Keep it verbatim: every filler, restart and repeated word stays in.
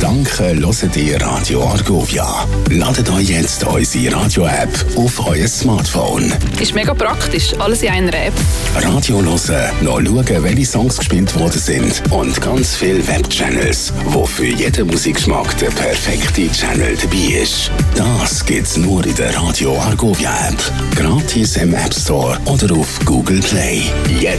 Danke, hört ihr Radio Argovia. Ladet euch jetzt unsere Radio-App auf euer Smartphone. Ist mega praktisch, alles in einer App. Radio hören, nachschauen, welche Songs gespielt worden sind und ganz viele Webchannels, wo für jeden Musikgeschmack der perfekte Channel dabei ist. Das gibt's nur in der Radio Argovia App. Gratis im App Store oder auf Google Play. Jetzt